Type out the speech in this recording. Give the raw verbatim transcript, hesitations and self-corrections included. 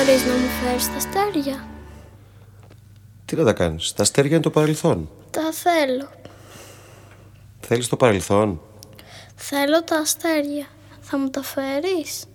μπορείς να μου φέρεις τα αστέρια? Τι να τα κάνεις, τα αστέρια είναι το παρελθόν. Τα θέλω. Θέλεις το παρελθόν? Θέλω τα αστέρια. Θα μου τα φέρεις?